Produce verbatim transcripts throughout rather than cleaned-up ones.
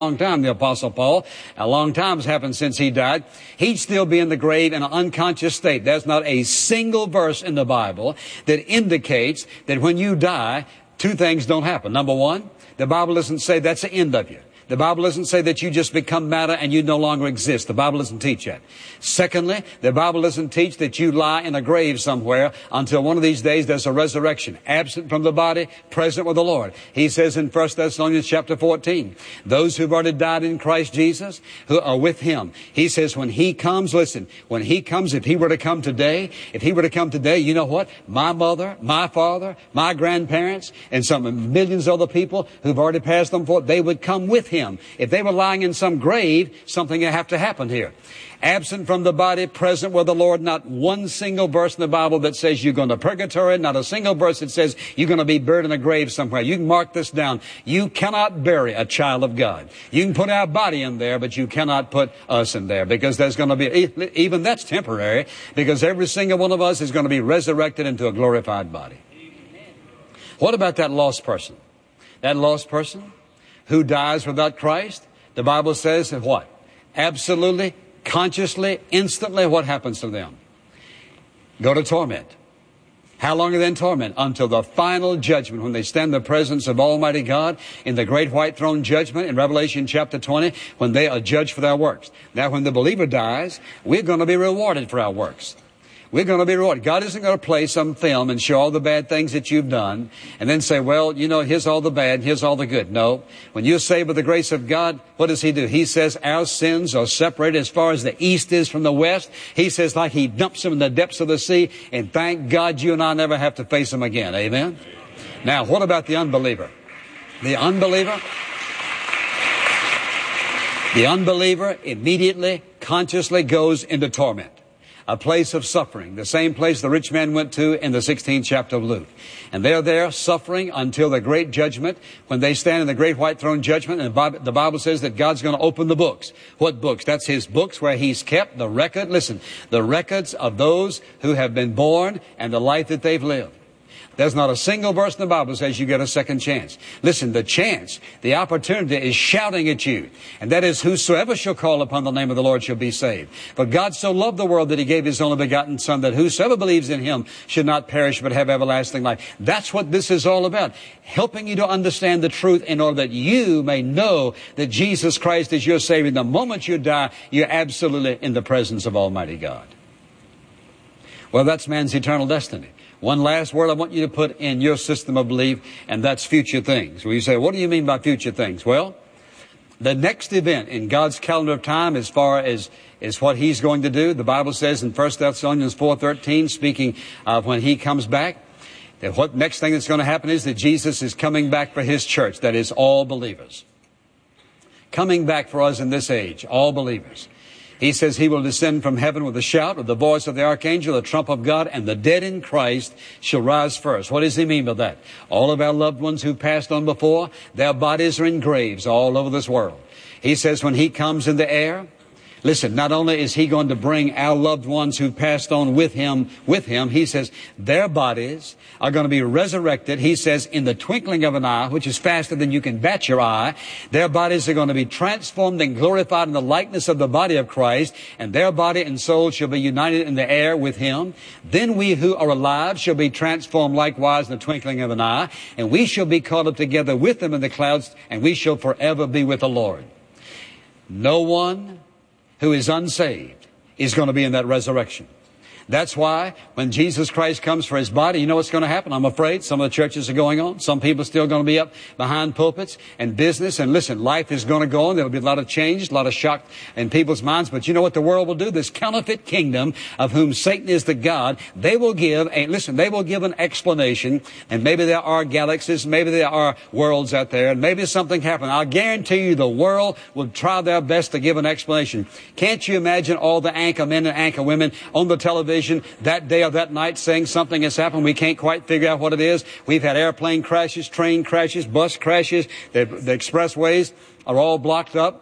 long time, the Apostle Paul. A long time has happened since he died. He'd still be in the grave in an unconscious state. There's not a single verse in the Bible that indicates that when you die, two things don't happen. Number one, the Bible doesn't say that's the end of you. The Bible doesn't say that you just become matter and you no longer exist. The Bible doesn't teach that. Secondly, the Bible doesn't teach that you lie in a grave somewhere until one of these days there's a resurrection. Absent from the body, present with the Lord. He says in First Thessalonians chapter fourteen, those who've already died in Christ Jesus, who are with Him. He says when He comes, listen, when He comes, if He were to come today, if He were to come today, you know what? My mother, my father, my grandparents, and some millions of other people who've already passed on forth, they would come with Him. If they were lying in some grave, something would have to happen here. Absent from the body, present with the Lord. Not one single verse in the Bible that says you're going to purgatory. Not a single verse that says you're going to be buried in a grave somewhere. You can mark this down. You cannot bury a child of God. You can put our body in there, but you cannot put us in there, because there's going to be, even that's temporary, because every single one of us is going to be resurrected into a glorified body. What about that lost person? That lost person who dies without Christ? The Bible says that what? Absolutely, consciously, instantly, what happens to them? Go to torment. How long are they in torment? Until the final judgment, when they stand in the presence of Almighty God in the great white throne judgment in Revelation chapter twenty, when they are judged for their works. Now, when the believer dies, we're going to be rewarded for our works. We're going to be rewarded. God isn't going to play some film and show all the bad things that you've done and then say, well, you know, here's all the bad, here's all the good. No. When you're saved by the grace of God, what does He do? He says our sins are separated as far as the east is from the west. He says like He dumps them in the depths of the sea, and thank God you and I never have to face them again. Amen? Now, what about the unbeliever? The unbeliever, the unbeliever immediately, consciously goes into torment. A place of suffering, the same place the rich man went to in the sixteenth chapter of Luke. And they're there suffering until the great judgment, when they stand in the great white throne judgment, and the Bible says that God's going to open the books. What books? That's His books where He's kept the record, listen, the records of those who have been born and the life that they've lived. There's not a single verse in the Bible that says you get a second chance. Listen, the chance, the opportunity is shouting at you. And that is, whosoever shall call upon the name of the Lord shall be saved. For God so loved the world that He gave His only begotten Son, that whosoever believes in Him should not perish but have everlasting life. That's what this is all about. Helping you to understand the truth in order that you may know that Jesus Christ is your Savior. The moment you die, you're absolutely in the presence of Almighty God. Well, that's man's eternal destiny. One last word I want you to put in your system of belief, and that's future things. Well, you say, what do you mean by future things? Well, the next event in God's calendar of time, as far as, as what He's going to do, the Bible says in First Thessalonians four thirteen, speaking of when He comes back, that what next thing that's going to happen is that Jesus is coming back for His church, that is all believers. Coming back for us in this age, all believers. He says He will descend from heaven with a shout, with the voice of the archangel, the trump of God, and the dead in Christ shall rise first. What does He mean by that? All of our loved ones who passed on before, their bodies are in graves all over this world. He says when He comes in the air, listen, not only is He going to bring our loved ones who passed on with Him, with Him, He says their bodies are going to be resurrected. He says in the twinkling of an eye, which is faster than you can bat your eye, their bodies are going to be transformed and glorified in the likeness of the body of Christ, and their body and soul shall be united in the air with Him. Then we who are alive shall be transformed likewise in the twinkling of an eye, and we shall be caught up together with them in the clouds, and we shall forever be with the Lord. No one who is unsaved is going to be in that resurrection. That's why when Jesus Christ comes for His body, you know what's going to happen? I'm afraid some of the churches are going on. Some people are still going to be up behind pulpits and business. And listen, life is going to go on. There'll be a lot of change, a lot of shock in people's minds. But you know what the world will do? This counterfeit kingdom of whom Satan is the God, they will give a, listen, they will give an explanation. And maybe there are galaxies, maybe there are worlds out there, and maybe something happened. I'll guarantee you the world will try their best to give an explanation. Can't you imagine all the anchor men and anchor women on the television that day or that night saying something has happened, we can't quite figure out what it is? We've had airplane crashes, train crashes, bus crashes, the, the expressways are all blocked up.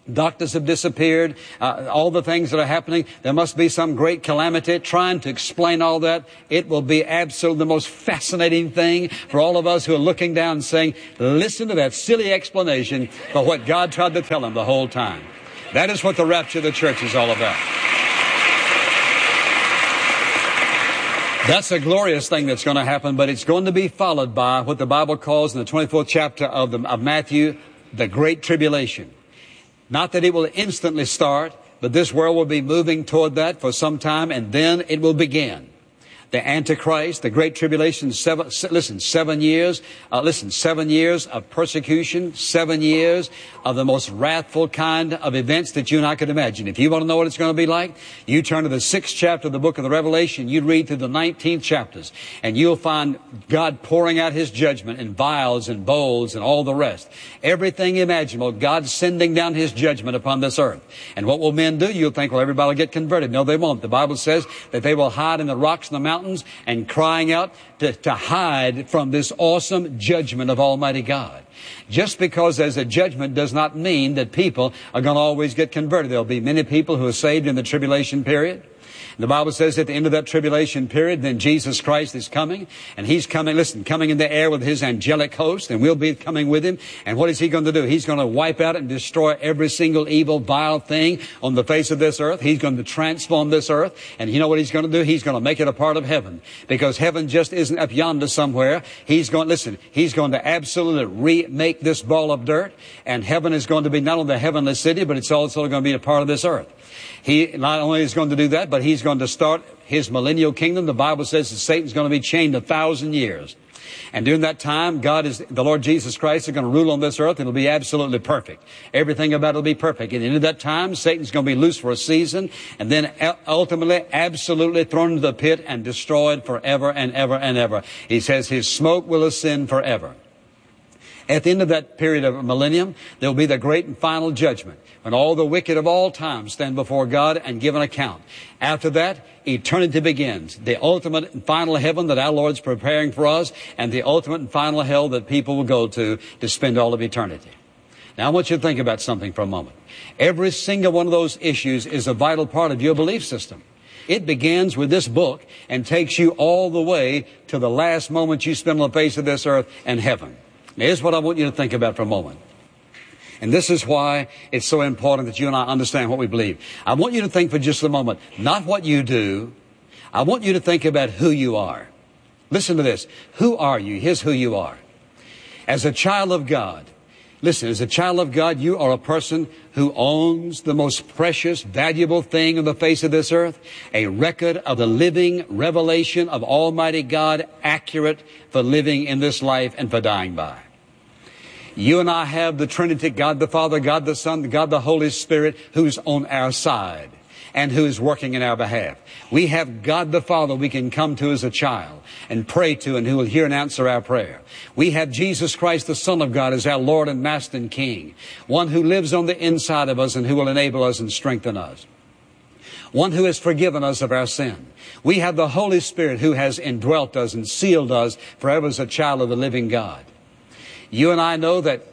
Doctors have disappeared, uh, all the things that are happening. There must be some great calamity. Trying to explain all that, it will be absolutely the most fascinating thing for all of us who are looking down and saying, listen to that silly explanation for what God tried to tell them the whole time. That is what the rapture of the church is all about. That's a glorious thing that's going to happen, but it's going to be followed by what the Bible calls in the twenty-fourth chapter of, the, of Matthew, the Great Tribulation. Not that it will instantly start, but this world will be moving toward that for some time, and then it will begin. The Antichrist, the Great Tribulation, seven, listen, seven years, uh, listen, seven years of persecution, seven years of the most wrathful kind of events that you and I could imagine. If you want to know what it's going to be like, you turn to the sixth chapter of the book of the Revelation, you read through the nineteenth chapters, and you'll find God pouring out His judgment in vials and bowls and all the rest. Everything imaginable, God sending down His judgment upon this earth. And what will men do? You'll think, well, everybody will get converted. No, they won't. The Bible says that they will hide in the rocks and the mountains and crying out to, to hide from this awesome judgment of Almighty God. Just because there's a judgment does not mean that people are going to always get converted. There'll be many people who are saved in the tribulation period. The Bible says at the end of that tribulation period, then Jesus Christ is coming, and He's coming, listen, coming in the air with His angelic host, and we'll be coming with Him. And what is He going to do? He's going to wipe out and destroy every single evil, vile thing on the face of this earth. He's going to transform this earth. And you know what He's going to do? He's going to make it a part of heaven. Because heaven just isn't up yonder somewhere. He's going, listen, He's going to absolutely remake this ball of dirt. And heaven is going to be not only the heavenly city, but it's also going to be a part of this earth. He not only is going to do that, but He's going to start His millennial kingdom. The Bible says that Satan's going to be chained a thousand years. And during that time, God is, the Lord Jesus Christ is going to rule on this earth. It'll be absolutely perfect. Everything about it will be perfect. And at the end of that time, Satan's going to be loose for a season, and then ultimately absolutely thrown into the pit and destroyed forever and ever and ever. He says His smoke will ascend forever. At the end of that period of millennium, there will be the great and final judgment, when all the wicked of all time stand before God and give an account. After that, eternity begins. The ultimate and final heaven that our Lord's preparing for us, and the ultimate and final hell that people will go to to spend all of eternity. Now, I want you to think about something for a moment. Every single one of those issues is a vital part of your belief system. It begins with this book and takes you all the way to the last moment you spend on the face of this earth and heaven. Now, here's what I want you to think about for a moment. And this is why it's so important that you and I understand what we believe. I want you to think for just a moment, not what you do. I want you to think about who you are. Listen to this. Who are you? Here's who you are. As a child of God, listen, as a child of God, you are a person who owns the most precious, valuable thing on the face of this earth, a record of the living revelation of Almighty God, accurate for living in this life and for dying by. You and I have the Trinity, God the Father, God the Son, God the Holy Spirit, who's on our side and who is working in our behalf. We have God the Father we can come to as a child and pray to, and who will hear and answer our prayer. We have Jesus Christ, the Son of God, as our Lord and Master and King, one who lives on the inside of us and who will enable us and strengthen us, one who has forgiven us of our sin. We have the Holy Spirit who has indwelt us and sealed us forever as a child of the living God. You and I know that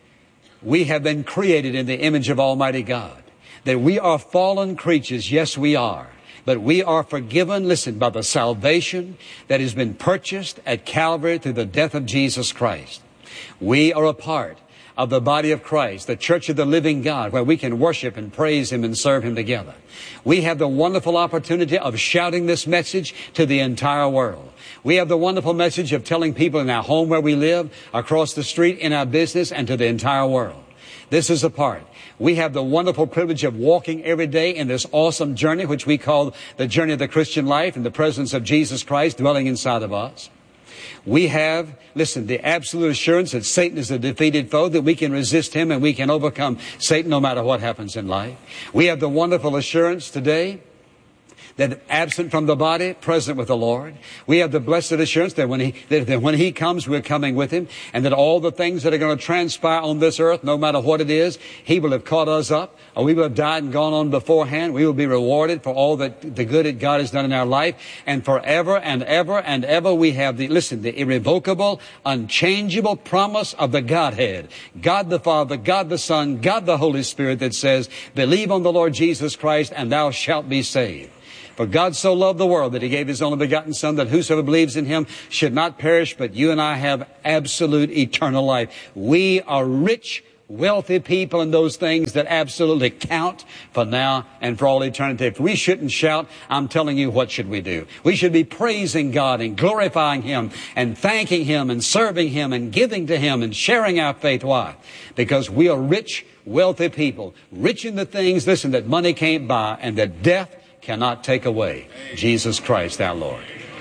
we have been created in the image of Almighty God, that we are fallen creatures. Yes, we are. But we are forgiven, listen, by the salvation that has been purchased at Calvary through the death of Jesus Christ. We are a part of the body of Christ, the church of the living God, where we can worship and praise Him and serve Him together. We have the wonderful opportunity of shouting this message to the entire world. We have the wonderful message of telling people in our home where we live, across the street, in our business, and to the entire world. This is a part. We have the wonderful privilege of walking every day in this awesome journey, which we call the journey of the Christian life, in the presence of Jesus Christ dwelling inside of us. We have, listen, the absolute assurance that Satan is a defeated foe, that we can resist him and we can overcome Satan no matter what happens in life. We have the wonderful assurance today that absent from the body, present with the Lord. We have the blessed assurance that when He, that, that when He comes, we're coming with Him, and that all the things that are going to transpire on this earth, no matter what it is, He will have caught us up, or we will have died and gone on beforehand. We will be rewarded for all that the good that God has done in our life, and forever and ever and ever we have the, listen, the irrevocable, unchangeable promise of the Godhead, God the Father, God the Son, God the Holy Spirit, that says, believe on the Lord Jesus Christ, and thou shalt be saved. For God so loved the world that He gave His only begotten Son, that whosoever believes in Him should not perish, but you and I have absolute eternal life. We are rich, wealthy people in those things that absolutely count for now and for all eternity. If we shouldn't shout, I'm telling you, what should we do? We should be praising God and glorifying Him and thanking Him and serving Him and giving to Him and sharing our faith. Why? Because we are rich, wealthy people, rich in the things, listen, that money can't buy and that death cannot take away. Jesus Christ our Lord.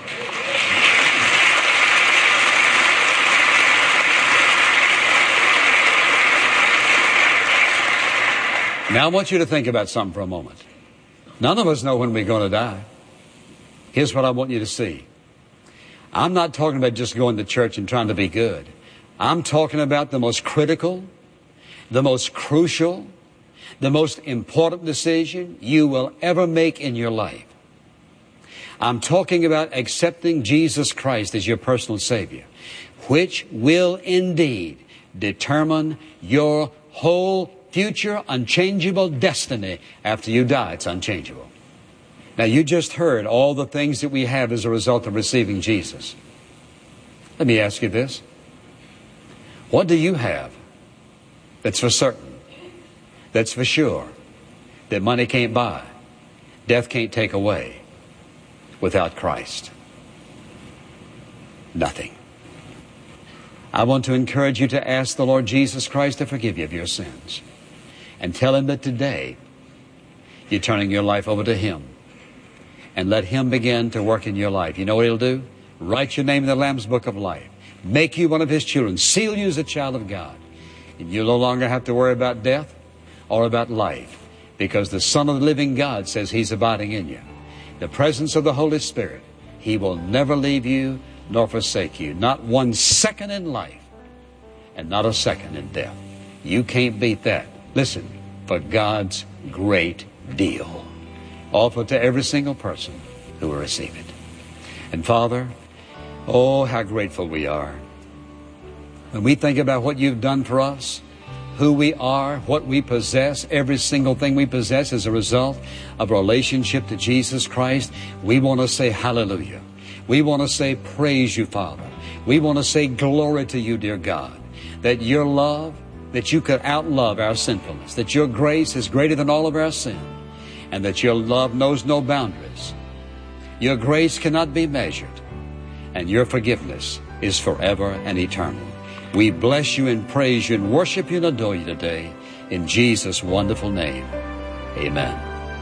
Now I want you to think about something for a moment. None of us know when we're going to die. Here's what I want you to see. I'm not talking about just going to church and trying to be good. I'm talking about the most critical, the most crucial, the most important decision you will ever make in your life. I'm talking about accepting Jesus Christ as your personal Savior, which will indeed determine your whole future, unchangeable destiny. After you die, it's unchangeable. Now, you just heard all the things that we have as a result of receiving Jesus. Let me ask you this. What do you have that's for certain, that's for sure, that money can't buy, death can't take away without Christ? Nothing. I want to encourage you to ask the Lord Jesus Christ to forgive you of your sins. And tell Him that today you're turning your life over to Him. And let Him begin to work in your life. You know what He'll do? Write your name in the Lamb's Book of Life. Make you one of His children. Seal you as a child of God. And you'll no longer have to worry about death or about life, because the Son of the living God says He's abiding in you. The presence of the Holy Spirit. He will never leave you nor forsake you. Not one second in life and not a second in death. You can't beat that. Listen, for God's great deal, offered to every single person who will receive it. And Father, oh, how grateful we are. When we think about what You've done for us, who we are, what we possess, every single thing we possess as a result of a relationship to Jesus Christ, we want to say hallelujah. We want to say praise You, Father. We want to say glory to You, dear God, that Your love, that You could outlove our sinfulness, that Your grace is greater than all of our sin, and that Your love knows no boundaries. Your grace cannot be measured, and Your forgiveness is forever and eternal. We bless You and praise You and worship You and adore You today in Jesus' wonderful name. Amen.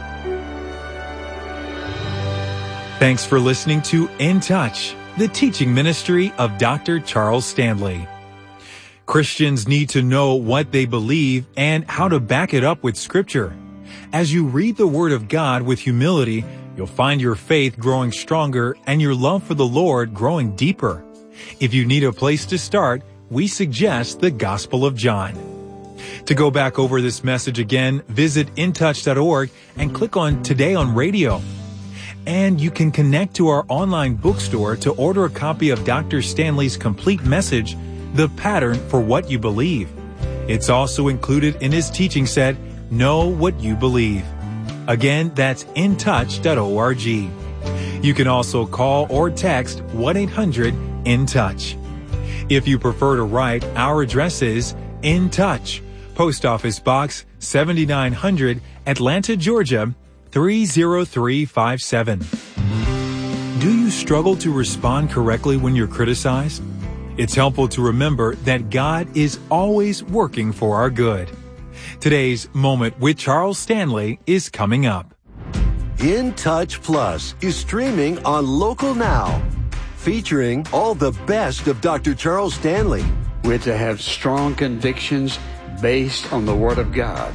Thanks for listening to In Touch, the teaching ministry of Doctor Charles Stanley. Christians need to know what they believe and how to back it up with Scripture. As you read the Word of God with humility, you'll find your faith growing stronger and your love for the Lord growing deeper. If you need a place to start, we suggest the Gospel of John. To go back over this message again, visit in touch dot org and click on Today on Radio. And you can connect to our online bookstore to order a copy of Doctor Stanley's complete message, The Pattern for What You Believe. It's also included in his teaching set, Know What You Believe. Again, that's in touch dot org. You can also call or text one eight hundred in touch. If you prefer to write, our address is In Touch, Post Office Box seventy-nine hundred, Atlanta, Georgia, three zero three five seven. Do you struggle to respond correctly when you're criticized? It's helpful to remember that God is always working for our good. Today's Moment with Charles Stanley is coming up. In Touch Plus is streaming on Local Now, featuring all the best of Doctor Charles Stanley. We're to have strong convictions based on the Word of God.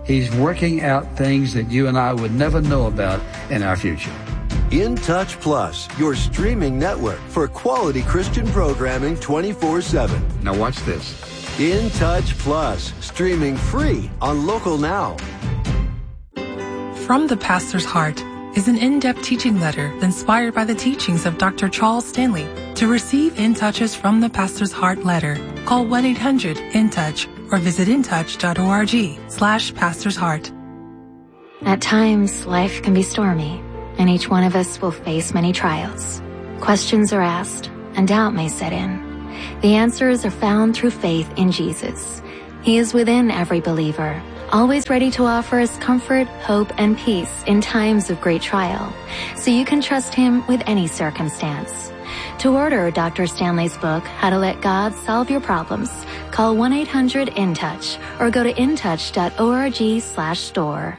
He's working out things that you and I would never know about in our future. In Touch Plus, your streaming network for quality Christian programming twenty-four seven. Now watch this. In Touch Plus, streaming free on Local Now. From the Pastor's Heart is an in-depth teaching letter inspired by the teachings of Doctor Charles Stanley. To receive In Touches from the Pastor's Heart letter, call one eight hundred in touch or visit intouch.org slash pastor's heart. At times, life can be stormy, and each one of us will face many trials. Questions are asked, and doubt may set in. The answers are found through faith in Jesus. He is within every believer, always ready to offer us comfort, hope, and peace in times of great trial, so you can trust Him with any circumstance. To order Doctor Stanley's book, How to Let God Solve Your Problems, call one eight hundred in touch or go to intouch.org slash store.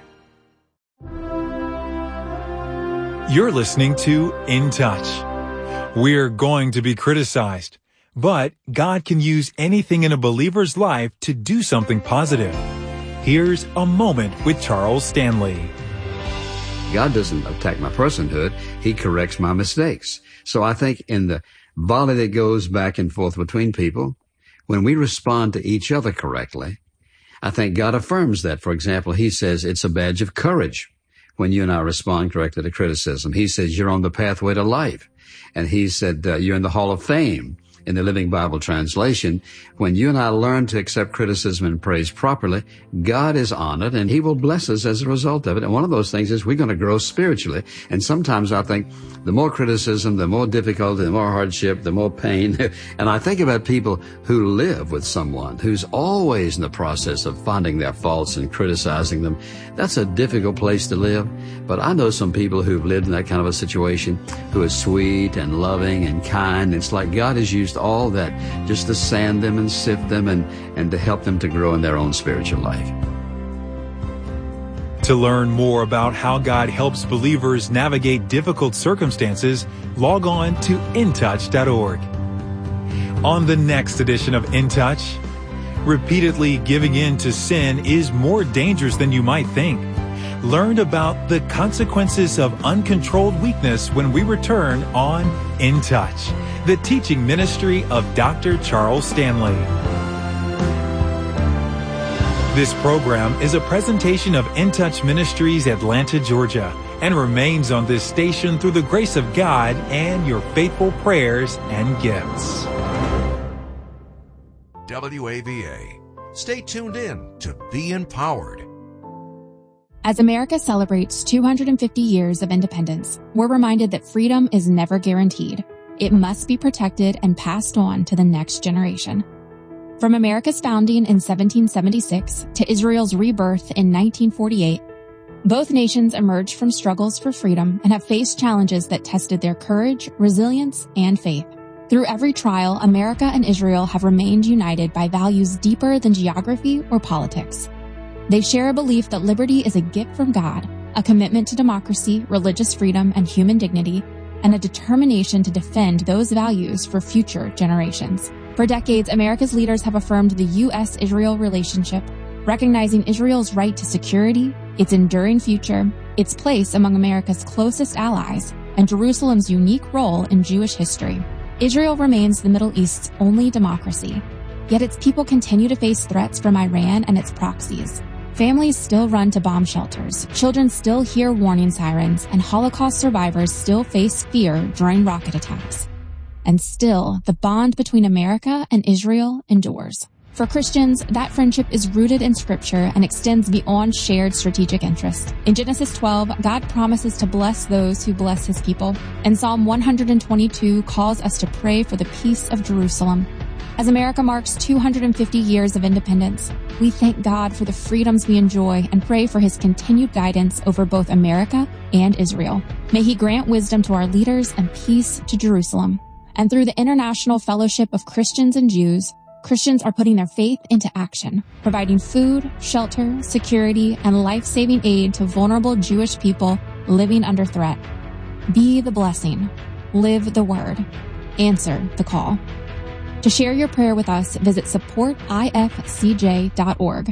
You're listening to In Touch. We're going to be criticized, but God can use anything in a believer's life to do something positive. Here's a moment with Charles Stanley. God doesn't attack my personhood. He corrects my mistakes. So I think in the volley that goes back and forth between people, when we respond to each other correctly, I think God affirms that. For example, He says it's a badge of courage when you and I respond correctly to criticism. He says you're on the pathway to life. And He said uh, you're in the Hall of Fame in the Living Bible Translation. When you and I learn to accept criticism and praise properly, God is honored and He will bless us as a result of it. And one of those things is we're going to grow spiritually. And sometimes I think the more criticism, the more difficulty, the more hardship, the more pain. And I think about people who live with someone who's always in the process of finding their faults and criticizing them. That's a difficult place to live. But I know some people who've lived in that kind of a situation who are sweet and loving and kind. It's like God has used all that just to sand them and sift them and, and to help them to grow in their own spiritual life. To learn more about how God helps believers navigate difficult circumstances, log on to in touch dot org. On the next edition of In Touch, repeatedly giving in to sin is more dangerous than you might think. Learn about the consequences of uncontrolled weakness when we return on In Touch, the teaching ministry of Doctor Charles Stanley. This program is a presentation of In Touch Ministries, Atlanta, Georgia, and remains on this station through the grace of God and your faithful prayers and gifts. W A V A. Stay tuned in to be empowered. As America celebrates two hundred fifty years of independence, we're reminded that freedom is never guaranteed. It must be protected and passed on to the next generation. From America's founding in seventeen seventy-six to Israel's rebirth in nineteen forty-eight, both nations emerged from struggles for freedom and have faced challenges that tested their courage, resilience, and faith. Through every trial, America and Israel have remained united by values deeper than geography or politics. They share a belief that liberty is a gift from God, a commitment to democracy, religious freedom, and human dignity, and a determination to defend those values for future generations. For decades, America's leaders have affirmed the U S Israel relationship, recognizing Israel's right to security, its enduring future, its place among America's closest allies, and Jerusalem's unique role in Jewish history. Israel remains the Middle East's only democracy, yet its people continue to face threats from Iran and its proxies. Families still run to bomb shelters, children still hear warning sirens, and Holocaust survivors still face fear during rocket attacks. And still, the bond between America and Israel endures. For Christians, that friendship is rooted in Scripture and extends beyond shared strategic interest. In Genesis twelve, God promises to bless those who bless His people, and Psalm one twenty-two calls us to pray for the peace of Jerusalem. As America marks two hundred fifty years of independence, we thank God for the freedoms we enjoy and pray for His continued guidance over both America and Israel. May He grant wisdom to our leaders and peace to Jerusalem. And through the International Fellowship of Christians and Jews, Christians are putting their faith into action, providing food, shelter, security, and life-saving aid to vulnerable Jewish people living under threat. Be the blessing. Live the word. Answer the call. To share your prayer with us, visit support I F C J dot org.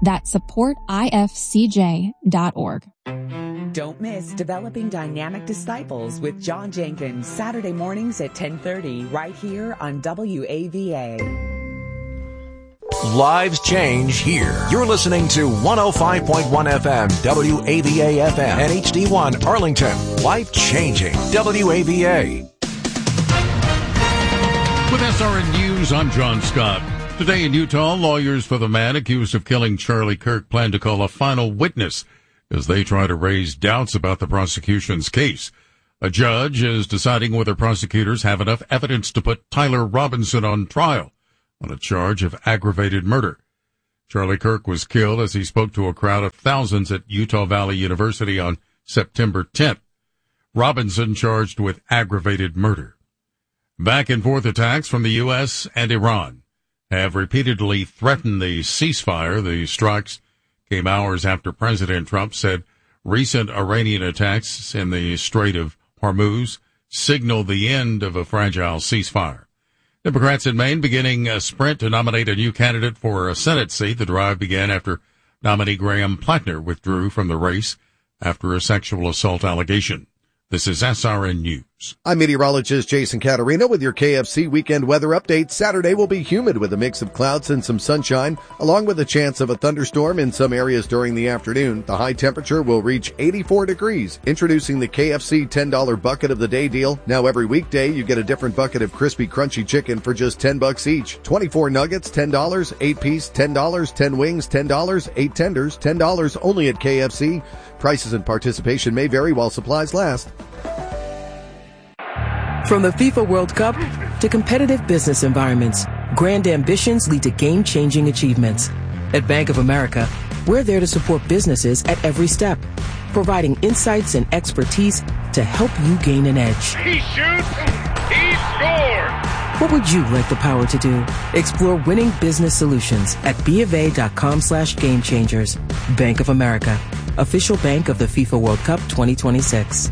That's support I F C J dot org. Don't miss Developing Dynamic Disciples with John Jenkins, Saturday mornings at ten thirty, right here on W A V A. Lives change here. You're listening to one oh five point one F M, W A V A F M, and H D one Arlington. Life changing. W A V A. With S R N News, I'm John Scott. Today in Utah, lawyers for the man accused of killing Charlie Kirk plan to call a final witness as they try to raise doubts about the prosecution's case. A judge is deciding whether prosecutors have enough evidence to put Tyler Robinson on trial on a charge of aggravated murder. Charlie Kirk was killed as he spoke to a crowd of thousands at Utah Valley University on September tenth. Robinson charged with aggravated murder. Back and forth attacks from the U S and Iran have repeatedly threatened the ceasefire. The strikes came hours after President Trump said recent Iranian attacks in the Strait of Hormuz signal the end of a fragile ceasefire. Democrats in Maine beginning a sprint to nominate a new candidate for a Senate seat. The drive began after nominee Graham Plattner withdrew from the race after a sexual assault allegation. This is S R N News. I'm meteorologist Jason Caterino with your K F C weekend weather update. Saturday will be humid with a mix of clouds and some sunshine, along with a chance of a thunderstorm in some areas during the afternoon. The high temperature will reach eighty-four degrees. Introducing the K F C ten dollar bucket of the day deal. Now every weekday you get a different bucket of crispy crunchy chicken for just ten bucks each. twenty-four nuggets, ten dollars, eight piece, ten dollars, ten wings, ten dollars, eight tenders, ten dollars only at K F C. Prices and participation may vary while supplies last. From the FIFA World Cup to competitive business environments, grand ambitions lead to game-changing achievements. At Bank of America, we're there to support businesses at every step, providing insights and expertise to help you gain an edge. He shoots, he scores! What would you like the power to do? Explore winning business solutions at BofA.com slash game changers. Bank of America, official bank of the FIFA World Cup twenty twenty-six.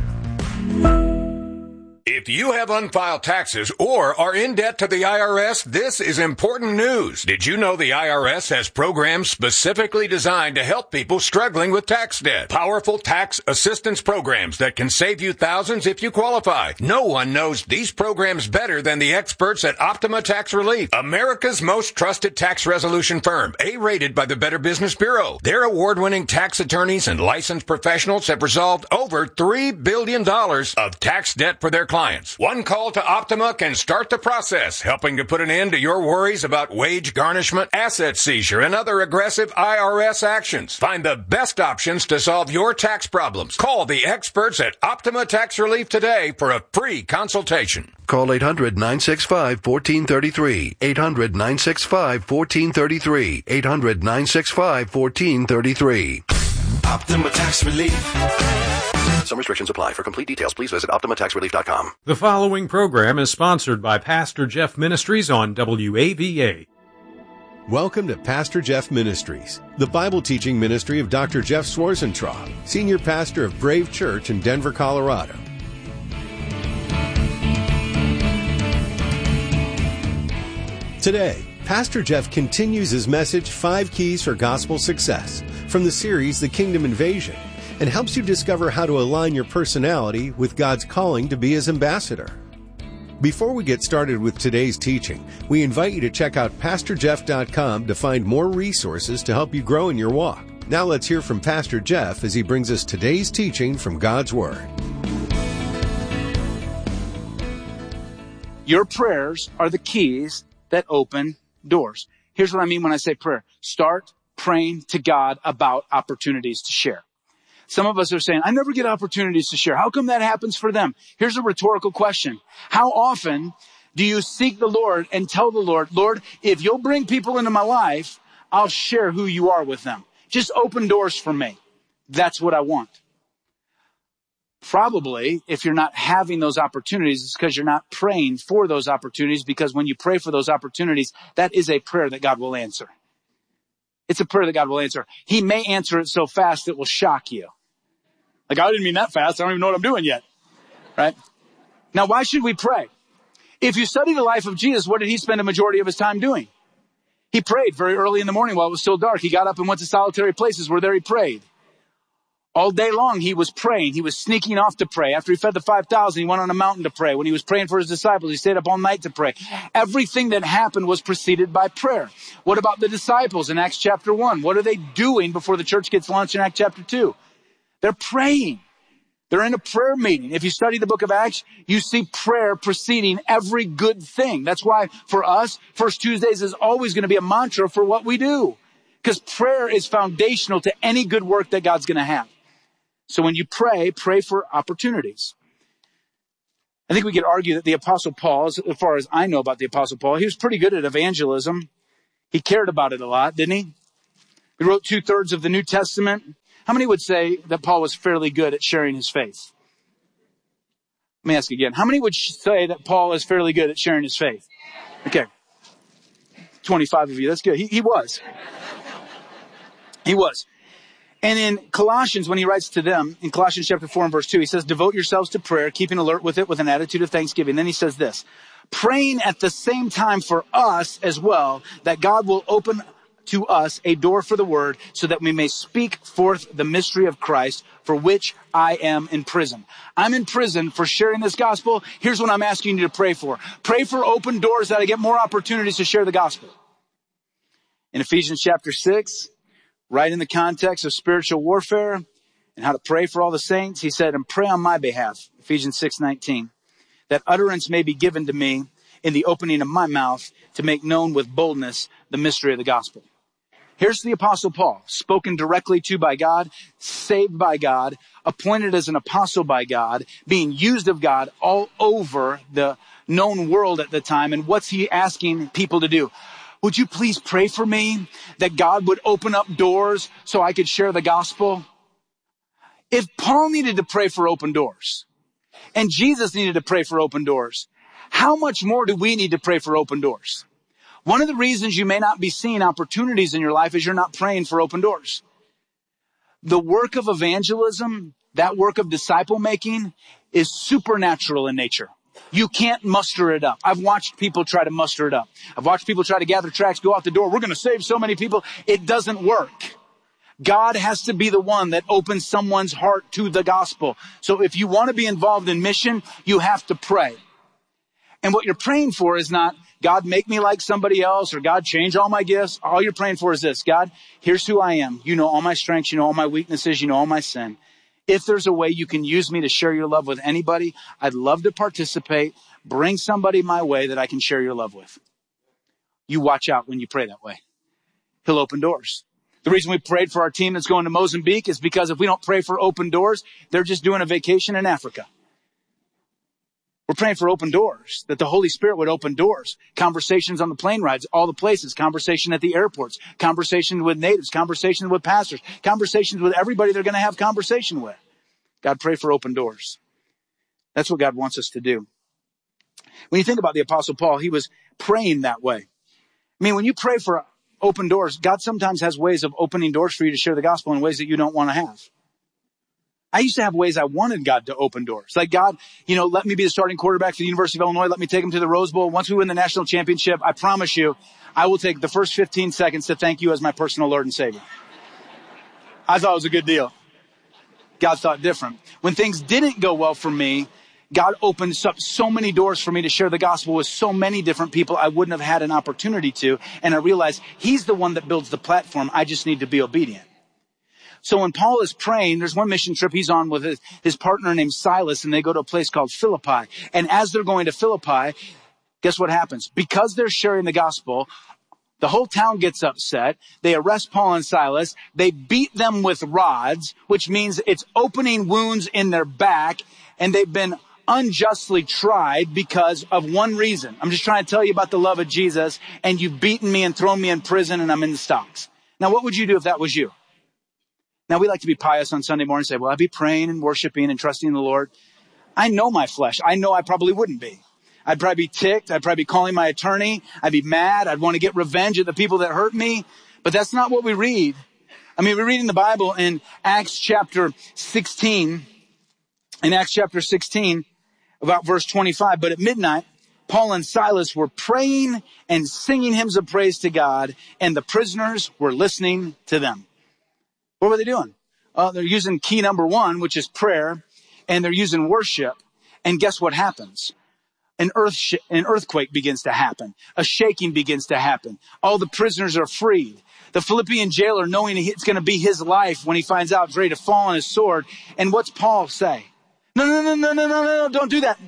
If you have unfiled taxes or are in debt to the I R S, this is important news. Did you know the I R S has programs specifically designed to help people struggling with tax debt? Powerful tax assistance programs that can save you thousands if you qualify. No one knows these programs better than the experts at Optima Tax Relief, America's most trusted tax resolution firm, A-rated by the Better Business Bureau. Their award-winning tax attorneys and licensed professionals have resolved over three billion dollars of tax debt for their clients. One call to Optima can start the process, helping to put an end to your worries about wage garnishment, asset seizure, and other aggressive I R S actions. Find the best options to solve your tax problems. Call the experts at Optima Tax Relief today for a free consultation. Call eight hundred, nine six five, one four three three. eight hundred, nine six five, one four three three. eight hundred, nine six five, one four three three. Optima Tax Relief. Some restrictions apply. For complete details, please visit optima tax relief dot com. The following program is sponsored by Pastor Jeff Ministries on W A V A. Welcome to Pastor Jeff Ministries, the Bible teaching ministry of Doctor Jeff Schwarzentraub, Senior Pastor of Brave Church in Denver, Colorado. Today, Pastor Jeff continues his message, Five Keys for Gospel Success, from the series The Kingdom Invasion, and helps you discover how to align your personality with God's calling to be His ambassador. Before we get started with today's teaching, we invite you to check out pastor jeff dot com to find more resources to help you grow in your walk. Now let's hear from Pastor Jeff as he brings us today's teaching from God's Word. Your prayers are the keys that open doors. Here's what I mean when I say prayer. Start praying to God about opportunities to share. Some of us are saying, I never get opportunities to share. How come that happens for them? Here's a rhetorical question. How often do you seek the Lord and tell the Lord, Lord, if you'll bring people into my life, I'll share who you are with them. Just open doors for me. That's what I want. Probably, if you're not having those opportunities, it's because you're not praying for those opportunities, because when you pray for those opportunities, that is a prayer that God will answer. It's a prayer that God will answer. He may answer it so fast it will shock you. Like, I didn't mean that fast. I don't even know what I'm doing yet. Right? Now, why should we pray? If you study the life of Jesus, what did he spend a majority of his time doing? He prayed very early in the morning while it was still dark. He got up and went to solitary places where there he prayed. All day long, he was praying. He was sneaking off to pray. After he fed the five thousand, he went on a mountain to pray. When he was praying for his disciples, he stayed up all night to pray. Everything that happened was preceded by prayer. What about the disciples in Acts chapter one? What are they doing before the church gets launched in Acts chapter two? They're praying. They're in a prayer meeting. If you study the book of Acts, you see prayer preceding every good thing. That's why for us, First Tuesdays is always going to be a mantra for what we do. Because prayer is foundational to any good work that God's going to have. So when you pray, pray for opportunities. I think we could argue that the Apostle Paul, as far as I know about the Apostle Paul, he was pretty good at evangelism. He cared about it a lot, didn't he? He wrote two-thirds of the New Testament. How many would say that Paul was fairly good at sharing his faith? Let me ask again. How many would say that Paul is fairly good at sharing his faith? Okay. twenty-five of you. That's good. He, he was. He was. And in Colossians, when he writes to them, in Colossians chapter four and verse two, he says, devote yourselves to prayer, keeping alert with it with an attitude of thanksgiving. Then he says this, praying at the same time for us as well, that God will open to us a door for the word so that we may speak forth the mystery of Christ, for which I am in prison. I'm in prison for sharing this gospel. Here's what I'm asking you to pray for. Pray for open doors that I get more opportunities to share the gospel. In Ephesians chapter six, right in the context of spiritual warfare and how to pray for all the saints, he said, and pray on my behalf, Ephesians six nineteen, that utterance may be given to me in the opening of my mouth to make known with boldness the mystery of the gospel. Here's the Apostle Paul, spoken directly to by God, saved by God, appointed as an apostle by God, being used of God all over the known world at the time. And what's he asking people to do? Would you please pray for me that God would open up doors so I could share the gospel? If Paul needed to pray for open doors and Jesus needed to pray for open doors, how much more do we need to pray for open doors? One of the reasons you may not be seeing opportunities in your life is you're not praying for open doors. The work of evangelism, that work of disciple making, is supernatural in nature. You can't muster it up. I've watched people try to muster it up. I've watched people try to gather tracts, go out the door. We're going to save so many people. It doesn't work. God has to be the one that opens someone's heart to the gospel. So if you want to be involved in mission, you have to pray. And what you're praying for is not, God, make me like somebody else, or God, change all my gifts. All you're praying for is this. God, here's who I am. You know all my strengths. You know all my weaknesses. You know all my sin. If there's a way you can use me to share your love with anybody, I'd love to participate. Bring somebody my way that I can share your love with. You watch out when you pray that way. He'll open doors. The reason we prayed for our team that's going to Mozambique is because if we don't pray for open doors, they're just doing a vacation in Africa. We're praying for open doors, that the Holy Spirit would open doors. Conversations on the plane rides, all the places. Conversation at the airports. Conversations with natives. Conversations with pastors. Conversations with everybody they're going to have conversation with. God, pray for open doors. That's what God wants us to do. When you think about the Apostle Paul, he was praying that way. I mean, when you pray for open doors, God sometimes has ways of opening doors for you to share the gospel in ways that you don't want to have. I used to have ways I wanted God to open doors. Like, God, you know, let me be the starting quarterback for the University of Illinois. Let me take them to the Rose Bowl. Once we win the national championship, I promise you, I will take the first fifteen seconds to thank you as my personal Lord and Savior. I thought it was a good deal. God thought different. When things didn't go well for me, God opened up so many doors for me to share the gospel with so many different people I wouldn't have had an opportunity to. And I realized he's the one that builds the platform. I just need to be obedient. So when Paul is praying, there's one mission trip he's on with his, his partner named Silas, and they go to a place called Philippi. And as they're going to Philippi, guess what happens? Because they're sharing the gospel, the whole town gets upset. They arrest Paul and Silas. They beat them with rods, which means it's opening wounds in their back, and they've been unjustly tried because of one reason. I'm just trying to tell you about the love of Jesus, and you've beaten me and thrown me in prison, and I'm in the stocks. Now, what would you do if that was you? Now, we like to be pious on Sunday morning and say, well, I'd be praying and worshiping and trusting in the Lord. I know my flesh. I know I probably wouldn't be. I'd probably be ticked. I'd probably be calling my attorney. I'd be mad. I'd want to get revenge at the people that hurt me. But that's not what we read. I mean, we read in the Bible in Acts chapter sixteen, in Acts chapter sixteen, about verse twenty-five. But at midnight, Paul and Silas were praying and singing hymns of praise to God, and the prisoners were listening to them. What were they doing? Uh, they're using key number one, which is prayer, and they're using worship. And guess what happens? An earth sh- an earthquake begins to happen. A shaking begins to happen. All the prisoners are freed. The Philippian jailer, knowing it's going to be his life when he finds out, is ready to fall on his sword. And what's Paul say? No, no, no, no, no, no, no, don't do that.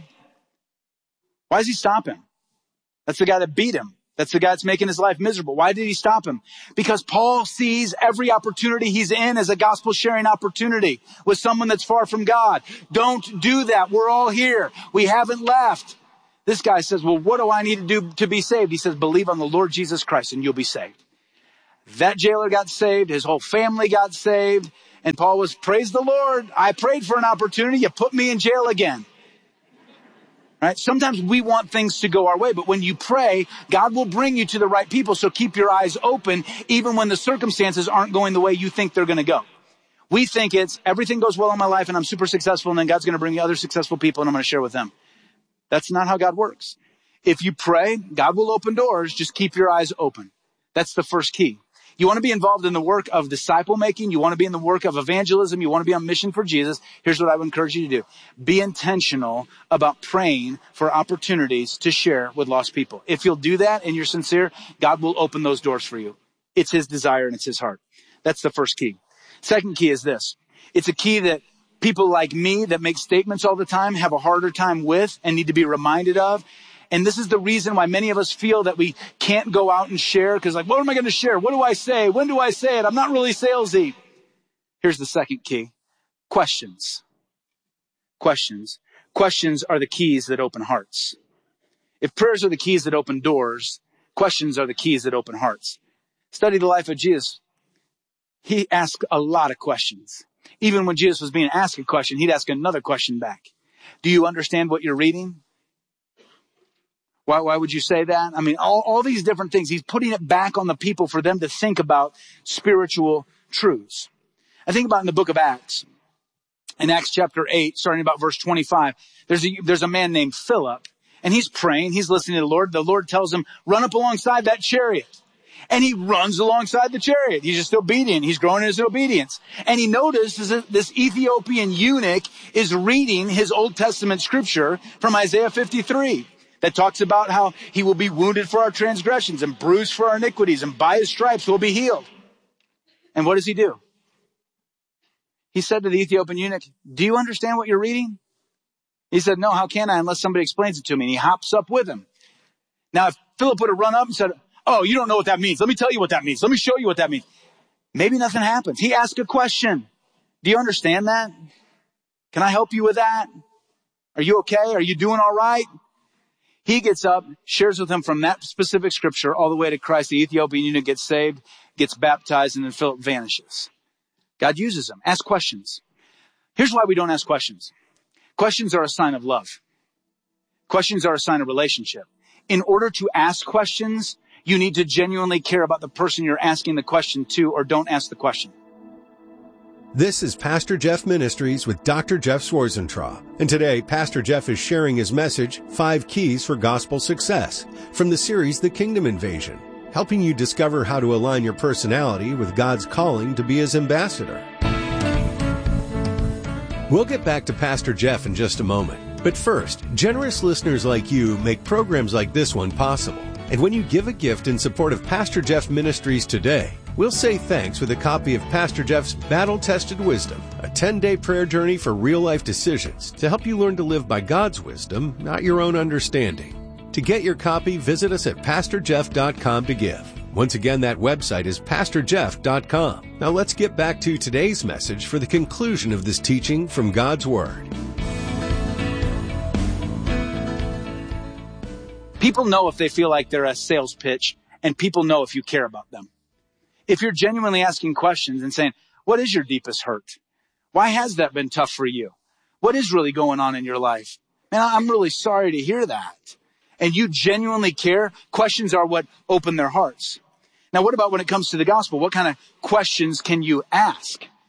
Why does he stop him? That's the guy that beat him. That's the guy that's making his life miserable. Why did he stop him? Because Paul sees every opportunity he's in as a gospel sharing opportunity with someone that's far from God. Don't do that. We're all here. We haven't left. This guy says, well, what do I need to do to be saved? He says, believe on the Lord Jesus Christ and you'll be saved. That jailer got saved. His whole family got saved. And Paul was, praise the Lord. I prayed for an opportunity. You put me in jail again. Right? Sometimes we want things to go our way, but when you pray, God will bring you to the right people. So keep your eyes open, even when the circumstances aren't going the way you think they're going to go. We think it's everything goes well in my life and I'm super successful, and then God's going to bring me other successful people and I'm going to share with them. That's not how God works. If you pray, God will open doors. Just keep your eyes open. That's the first key. You want to be involved in the work of disciple making. You want to be in the work of evangelism. You want to be on mission for Jesus. Here's what I would encourage you to do. Be intentional about praying for opportunities to share with lost people. If you'll do that and you're sincere, God will open those doors for you. It's his desire and it's his heart. That's the first key. Second key is this. It's a key that people like me that make statements all the time have a harder time with and need to be reminded of. And this is the reason why many of us feel that we can't go out and share, because like, what am I going to share? What do I say? When do I say it? I'm not really salesy. Here's the second key. Questions. Questions. Questions are the keys that open hearts. If prayers are the keys that open doors, questions are the keys that open hearts. Study the life of Jesus. He asked a lot of questions. Even when Jesus was being asked a question, he'd ask another question back. Do you understand what you're reading? Why, why would you say that? I mean, all, all these different things. He's putting it back on the people for them to think about spiritual truths. I think about in the book of Acts, in Acts chapter eight, starting about verse twenty-five, there's a, there's a man named Philip, and he's praying. He's listening to the Lord. The Lord tells him, run up alongside that chariot. And he runs alongside the chariot. He's just obedient. He's growing in his obedience. And he notices that this Ethiopian eunuch is reading his Old Testament scripture from Isaiah fifty-three. That talks about how he will be wounded for our transgressions and bruised for our iniquities, and by his stripes we'll be healed. And what does he do? He said to the Ethiopian eunuch, do you understand what you're reading? He said, no, how can I unless somebody explains it to me? And he hops up with him. Now, if Philip would have run up and said, oh, you don't know what that means. Let me tell you what that means. Let me show you what that means. Maybe nothing happens. He asked a question. Do you understand that? Can I help you with that? Are you okay? Are you doing all right? He gets up, shares with him from that specific scripture all the way to Christ. The Ethiopian eunuch gets saved, gets baptized, and then Philip vanishes. God uses him. Ask questions. Here's why we don't ask questions. Questions are a sign of love. Questions are a sign of relationship. In order to ask questions, you need to genuinely care about the person you're asking the question to, or don't ask the question. This is Pastor Jeff Ministries with Doctor Jeff Schwarzentraub. And today, Pastor Jeff is sharing his message, Five Keys for Gospel Success, from the series The Kingdom Invasion, helping you discover how to align your personality with God's calling to be his ambassador. We'll get back to Pastor Jeff in just a moment. But first, generous listeners like you make programs like this one possible. And when you give a gift in support of Pastor Jeff Ministries today, we'll say thanks with a copy of Pastor Jeff's Battle-Tested Wisdom, a ten-day prayer journey for real-life decisions to help you learn to live by God's wisdom, not your own understanding. To get your copy, visit us at pastor jeff dot com to give. Once again, that website is pastor jeff dot com. Now let's get back to today's message for the conclusion of this teaching from God's Word. People know if they feel like they're a sales pitch, and people know if you care about them. If you're genuinely asking questions and saying, what is your deepest hurt? Why has that been tough for you? What is really going on in your life? Man, I'm really sorry to hear that. And you genuinely care. Questions are what open their hearts. Now, what about when it comes to the gospel? What kind of questions can you ask?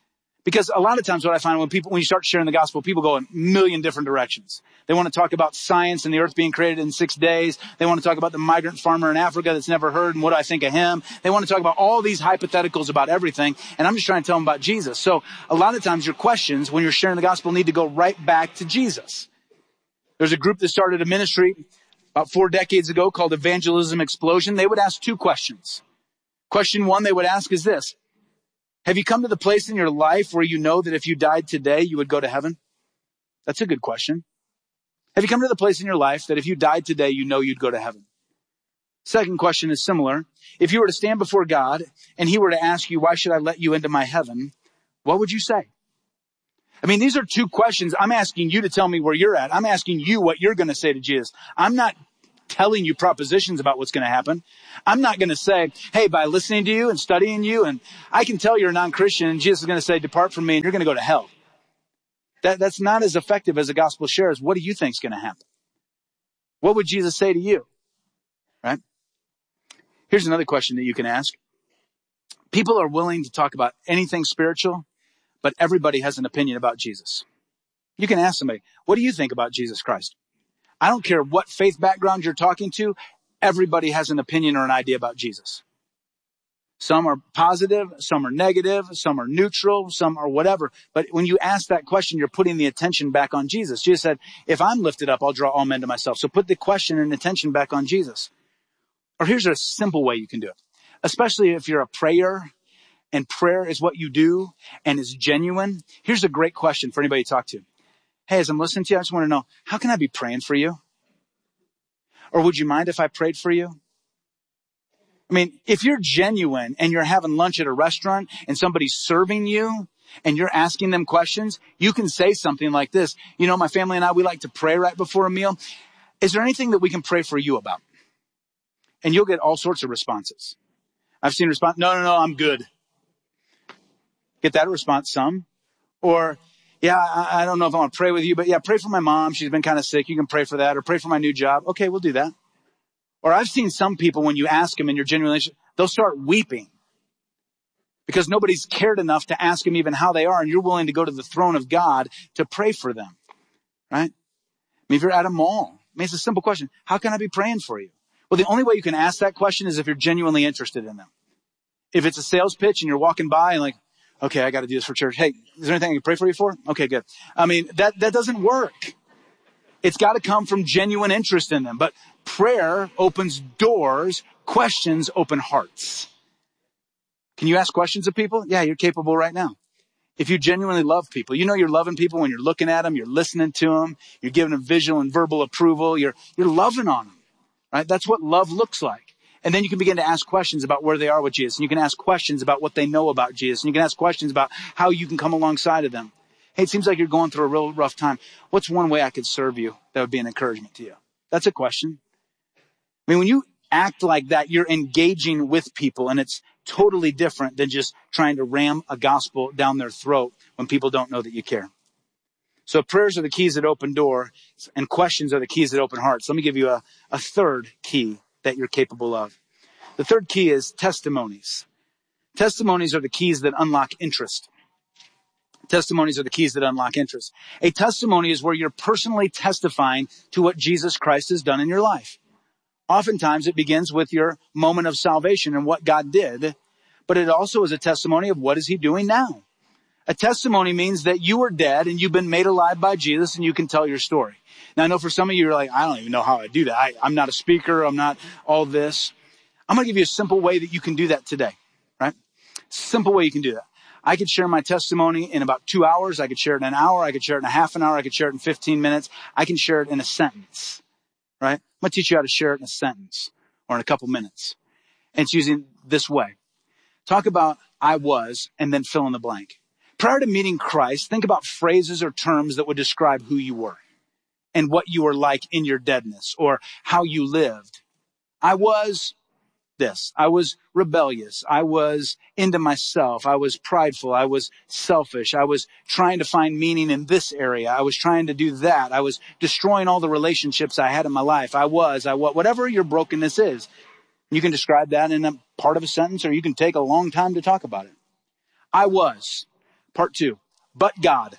Because a lot of times what I find when people, when you start sharing the gospel, people go in a million different directions. They want to talk about science and the earth being created in six days. They want to talk about the migrant farmer in Africa that's never heard and what do I think of him. They want to talk about all these hypotheticals about everything. And I'm just trying to tell them about Jesus. So a lot of times your questions when you're sharing the gospel need to go right back to Jesus. There's a group that started a ministry about four decades ago called Evangelism Explosion. They would ask two questions. Question one they would ask is this. Have you come to the place in your life where you know that if you died today, you would go to heaven? That's a good question. Have you come to the place in your life that if you died today, you know you'd go to heaven? Second question is similar. If you were to stand before God and he were to ask you, why should I let you into my heaven? What would you say? I mean, these are two questions. I'm asking you to tell me where you're at. I'm asking you what you're going to say to Jesus. I'm not telling you propositions about what's going to happen. I'm not going to say, hey, by listening to you and studying you, and I can tell you're a non-Christian, and Jesus is going to say, depart from me, and you're going to go to hell. That, that's not as effective as a gospel share as what do you think is going to happen? What would Jesus say to you? Right? Here's another question that you can ask. People are willing to talk about anything spiritual, but everybody has an opinion about Jesus. You can ask somebody, what do you think about Jesus Christ? I don't care what faith background you're talking to. Everybody has an opinion or an idea about Jesus. Some are positive, some are negative, some are neutral, some are whatever. But when you ask that question, you're putting the attention back on Jesus. Jesus said, if I'm lifted up, I'll draw all men to myself. So put the question and attention back on Jesus. Or here's a simple way you can do it. Especially if you're a prayer and prayer is what you do and is genuine. Here's a great question for anybody to talk to. Hey, as I'm listening to you, I just want to know, how can I be praying for you? Or would you mind if I prayed for you? I mean, if you're genuine and you're having lunch at a restaurant and somebody's serving you and you're asking them questions, you can say something like this. You know, my family and I, we like to pray right before a meal. Is there anything that we can pray for you about? And you'll get all sorts of responses. I've seen response, no, no, no, I'm good. Get that response some. Or, yeah, I, I don't know if I want to pray with you, but yeah, pray for my mom. She's been kind of sick. You can pray for that. Or pray for my new job. Okay, we'll do that. Or I've seen some people, when you ask them in your genuine relationship, they'll start weeping because nobody's cared enough to ask them even how they are. And you're willing to go to the throne of God to pray for them, right? I mean, if you're at a mall, I mean, it's a simple question. How can I be praying for you? Well, the only way you can ask that question is if you're genuinely interested in them. If it's a sales pitch and you're walking by and like, okay, I got to do this for church. Hey, is there anything I can pray for you for? Okay, good. I mean, that, that doesn't work. It's got to come from genuine interest in them. But prayer opens doors. Questions open hearts. Can you ask questions of people? Yeah, you're capable right now. If you genuinely love people, you know you're loving people when you're looking at them, you're listening to them, you're giving them visual and verbal approval, you're, you're loving on them, right? That's what love looks like. And then you can begin to ask questions about where they are with Jesus. And you can ask questions about what they know about Jesus. And you can ask questions about how you can come alongside of them. Hey, it seems like you're going through a real rough time. What's one way I could serve you that would be an encouragement to you? That's a question. I mean, when you act like that, you're engaging with people, and it's totally different than just trying to ram a gospel down their throat when people don't know that you care. So prayers are the keys that open doors, and questions are the keys that open hearts. Let me give you a, a third key that you're capable of. The third key is testimonies. Testimonies are the keys that unlock interest. Testimonies are the keys that unlock interest. A testimony is where you're personally testifying to what Jesus Christ has done in your life. Oftentimes it begins with your moment of salvation and what God did, but it also is a testimony of what is he doing now. A testimony means that you were dead and you've been made alive by Jesus and you can tell your story. Now, I know for some of you, you're like, I don't even know how I do that. I, I'm not a speaker. I'm not all this. I'm going to give you a simple way that you can do that today, right? Simple way you can do that. I could share my testimony in about two hours. I could share it in an hour. I could share it in a half an hour. I could share it in fifteen minutes. I can share it in a sentence, right? I'm going to teach you how to share it in a sentence or in a couple minutes. And it's using this way. Talk about I was, and then fill in the blank. Prior to meeting Christ, think about phrases or terms that would describe who you were and what you were like in your deadness or how you lived. I was this. I was rebellious. I was into myself. I was prideful. I was selfish. I was trying to find meaning in this area. I was trying to do that. I was destroying all the relationships I had in my life. I was, I was, whatever your brokenness is. You can describe that in a part of a sentence, or you can take a long time to talk about it. I was Part two, but God.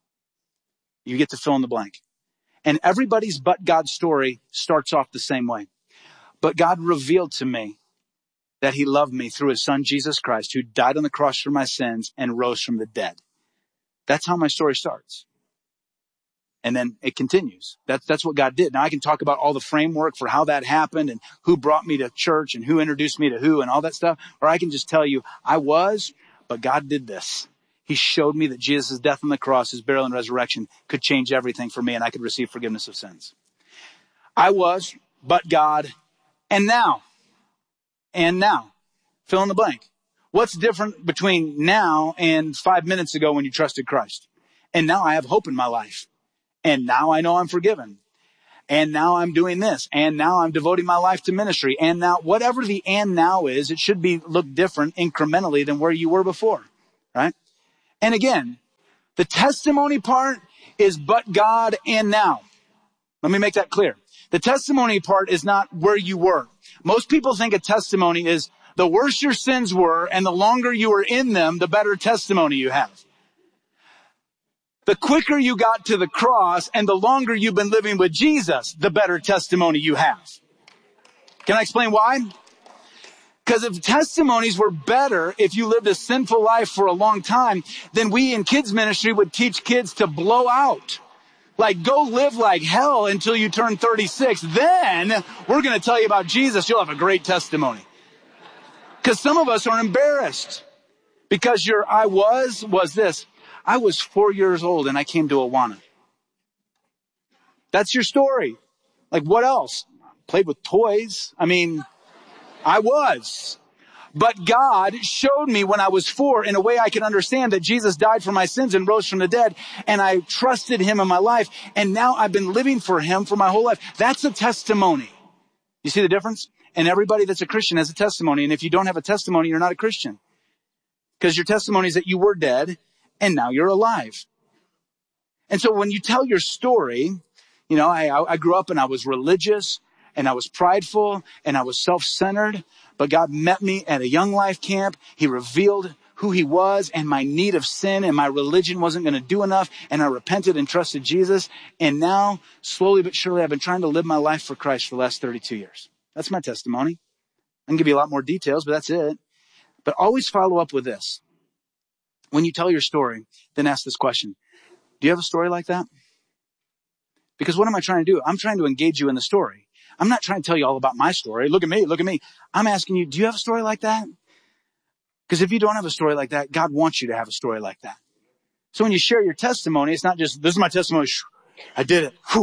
You get to fill in the blank. And everybody's but God story starts off the same way. But God revealed to me that he loved me through his son, Jesus Christ, who died on the cross for my sins and rose from the dead. That's how my story starts. And then it continues. That's, that's what God did. Now I can talk about all the framework for how that happened and who brought me to church and who introduced me to who and all that stuff. Or I can just tell you, I was, but God did this. He showed me that Jesus' death on the cross, his burial and resurrection could change everything for me and I could receive forgiveness of sins. I was, but God, and now, and now, fill in the blank. What's different between now and five minutes ago when you trusted Christ? And now I have hope in my life. And now I know I'm forgiven. And now I'm doing this. And now I'm devoting my life to ministry. And now, whatever the and now is, it should be look different incrementally than where you were before, right? And again, the testimony part is but God and now. Let me make that clear. The testimony part is not where you were. Most people think a testimony is the worse your sins were and the longer you were in them, the better testimony you have. The quicker you got to the cross and the longer you've been living with Jesus, the better testimony you have. Can I explain why? Because if testimonies were better if you lived a sinful life for a long time, then we in kids ministry would teach kids to blow out. Like, go live like hell until you turn thirty-six. Then we're going to tell you about Jesus. You'll have a great testimony. Because some of us are embarrassed. Because your I was, was this. I was four years old and I came to Awana. That's your story. Like, what else? Played with toys. I mean, I was. But God showed me when I was four in a way I could understand that Jesus died for my sins and rose from the dead. And I trusted him in my life. And now I've been living for him for my whole life. That's a testimony. You see the difference? And everybody that's a Christian has a testimony. And if you don't have a testimony, you're not a Christian. Because your testimony is that you were dead and now you're alive. And so when you tell your story, you know, I, I grew up and I was religious and I was prideful and I was self-centered, but God met me at a Young Life camp. He revealed who he was and my need of sin, and my religion wasn't going to do enough. And I repented and trusted Jesus. And now, slowly but surely, I've been trying to live my life for Christ for the last thirty-two years. That's my testimony. I can give you a lot more details, but that's it. But always follow up with this. When you tell your story, then ask this question. Do you have a story like that? Because what am I trying to do? I'm trying to engage you in the story. I'm not trying to tell you all about my story. Look at me, look at me. I'm asking you, do you have a story like that? Because if you don't have a story like that, God wants you to have a story like that. So when you share your testimony, it's not just, this is my testimony. I did it. Whew.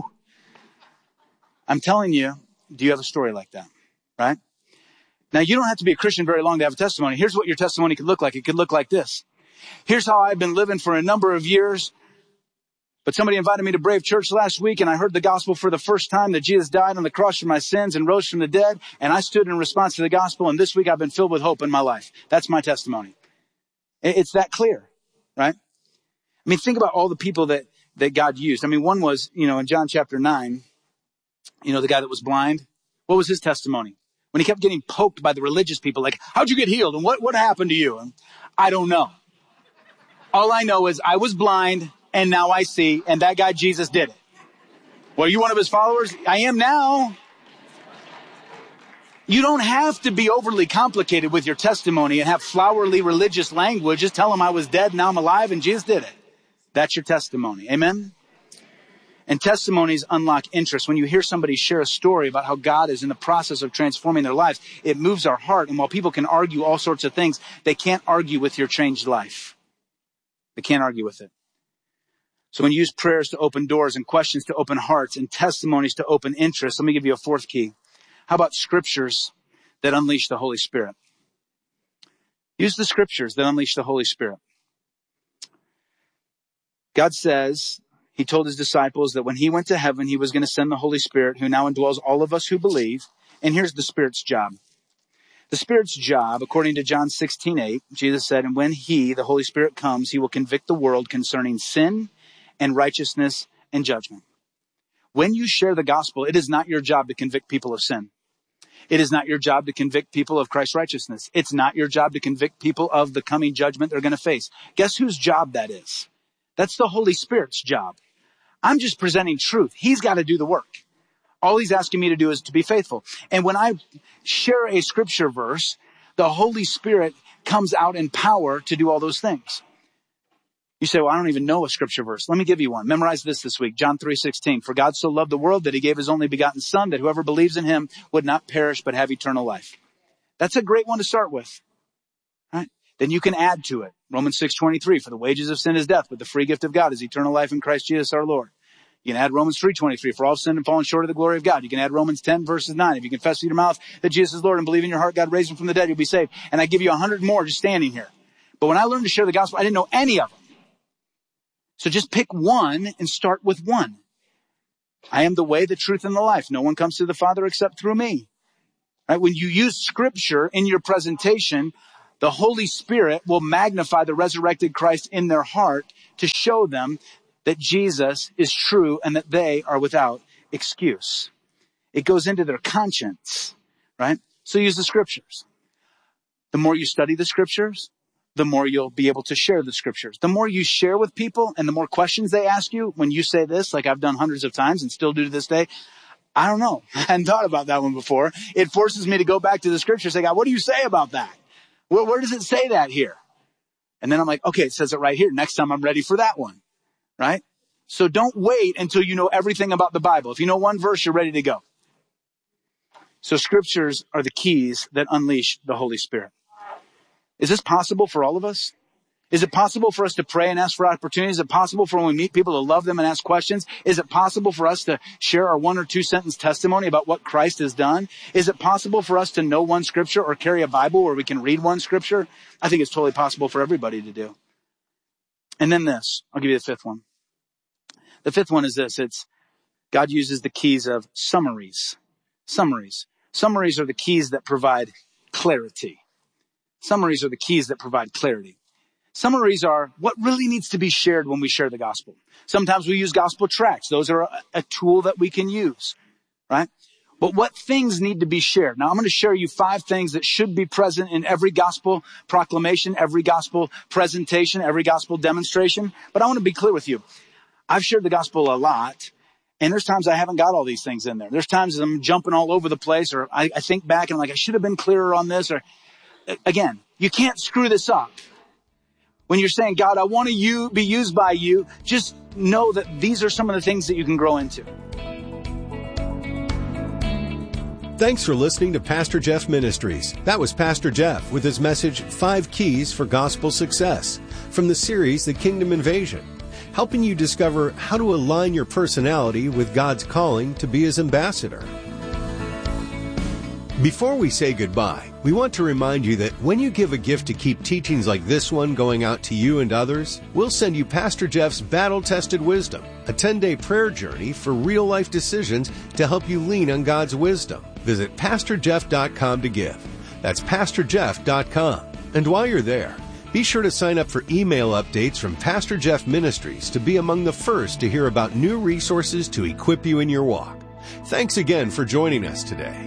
I'm telling you, do you have a story like that? Right? Now, you don't have to be a Christian very long to have a testimony. Here's what your testimony could look like. It could look like this. Here's how I've been living for a number of years. But somebody invited me to Brave Church last week, and I heard the gospel for the first time that Jesus died on the cross for my sins and rose from the dead. And I stood in response to the gospel. And this week I've been filled with hope in my life. That's my testimony. It's that clear, right? I mean, think about all the people that, that God used. I mean, one was, you know, in John chapter nine, you know, the guy that was blind. What was his testimony? When he kept getting poked by the religious people, like, how'd you get healed? And what, what happened to you? And I don't know. All I know is I was blind and now I see, and that guy Jesus did it. Well, are you one of his followers? I am now. You don't have to be overly complicated with your testimony and have flowery religious language. Just tell them I was dead, now I'm alive, and Jesus did it. That's your testimony. Amen? And testimonies unlock interest. When you hear somebody share a story about how God is in the process of transforming their lives, it moves our heart. And while people can argue all sorts of things, they can't argue with your changed life. They can't argue with it. So when you use prayers to open doors and questions to open hearts and testimonies to open interest, let me give you a fourth key. How about scriptures that unleash the Holy Spirit? Use the scriptures that unleash the Holy Spirit. God says, he told his disciples that when he went to heaven, he was going to send the Holy Spirit who now indwells all of us who believe. And here's the Spirit's job. The Spirit's job, according to John sixteen eight, Jesus said, and when he, the Holy Spirit, comes, he will convict the world concerning sin and righteousness and judgment. When you share the gospel, it is not your job to convict people of sin. It is not your job to convict people of Christ's righteousness. It's not your job to convict people of the coming judgment they're going to face. Guess whose job that is? That's the Holy Spirit's job. I'm just presenting truth. He's got to do the work. All he's asking me to do is to be faithful. And when I share a scripture verse, the Holy Spirit comes out in power to do all those things. You say, well, I don't even know a scripture verse. Let me give you one. Memorize this this week. John three sixteen. For God so loved the world that he gave his only begotten son, that whoever believes in him would not perish but have eternal life. That's a great one to start with. Right? Then you can add to it. Romans six twenty-three. For the wages of sin is death, but the free gift of God is eternal life in Christ Jesus our Lord. You can add Romans three twenty-three. For all have sinned and fallen short of the glory of God. You can add Romans ten verses nine. If you confess with your mouth that Jesus is Lord and believe in your heart God raised him from the dead, you'll be saved. And I give you a hundred more just standing here. But when I learned to share the gospel, I didn't know any of them. So just pick one and start with one. I am the way, the truth, and the life. No one comes to the Father except through me. Right? When you use scripture in your presentation, the Holy Spirit will magnify the resurrected Christ in their heart to show them that Jesus is true and that they are without excuse. It goes into their conscience, right? So use the scriptures. The more you study the scriptures, the more you'll be able to share the scriptures. The more you share with people and the more questions they ask you when you say this, like I've done hundreds of times and still do to this day, I don't know. I hadn't thought about that one before. It forces me to go back to the scriptures and say, God, what do you say about that? Where, where does it say that here? And then I'm like, okay, it says it right here. Next time I'm ready for that one, right? So don't wait until you know everything about the Bible. If you know one verse, you're ready to go. So scriptures are the keys that unleash the Holy Spirit. Is this possible for all of us? Is it possible for us to pray and ask for opportunities? Is it possible for when we meet people to love them and ask questions? Is it possible for us to share our one or two sentence testimony about what Christ has done? Is it possible for us to know one scripture or carry a Bible where we can read one scripture? I think it's totally possible for everybody to do. And then this, I'll give you the fifth one. The fifth one is this. It's God uses the keys of summaries. Summaries. Summaries are the keys that provide clarity. Summaries are the keys that provide clarity. Summaries are what really needs to be shared when we share the gospel. Sometimes we use gospel tracts. Those are a, a tool that we can use, right? But what things need to be shared? Now, I'm going to share you five things that should be present in every gospel proclamation, every gospel presentation, every gospel demonstration. But I want to be clear with you. I've shared the gospel a lot, and there's times I haven't got all these things in there. There's times I'm jumping all over the place, or I, I think back and I'm like, I should have been clearer on this, or again, you can't screw this up. When you're saying, God, I want to you, be used by you, just know that these are some of the things that you can grow into. Thanks for listening to Pastor Jeff Ministries. That was Pastor Jeff with his message, Five Keys for Gospel Success, from the series, The Kingdom Invasion, helping you discover how to align your personality with God's calling to be his ambassador. Before we say goodbye, we want to remind you that when you give a gift to keep teachings like this one going out to you and others, we'll send you Pastor Jeff's Battle-Tested Wisdom, a ten-day prayer journey for real-life decisions to help you lean on God's wisdom. Visit pastor jeff dot com to give. That's pastor jeff dot com. And while you're there, be sure to sign up for email updates from Pastor Jeff Ministries to be among the first to hear about new resources to equip you in your walk. Thanks again for joining us today.